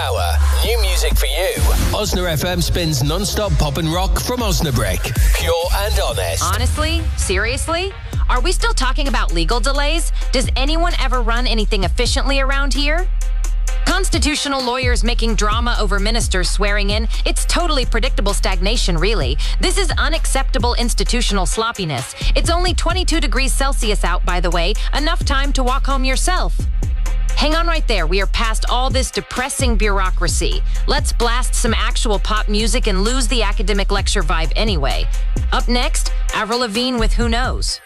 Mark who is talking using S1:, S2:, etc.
S1: hour, new music for you. Osna FM spins non-stop pop and rock from Osnabrück. Pure and honest.
S2: Honestly? Seriously? Are we still talking about legal delays? Does anyone ever run anything efficiently around here? Constitutional lawyers making drama over ministers swearing in. It's totally predictable stagnation, really. This is unacceptable institutional sloppiness. It's only 22 degrees Celsius out, by the way. Enough time to walk home yourself. Hang on right there. We are past all this depressing bureaucracy. Let's blast some actual pop music and lose the academic lecture vibe anyway. Up next, Avril Lavigne with Who Knows.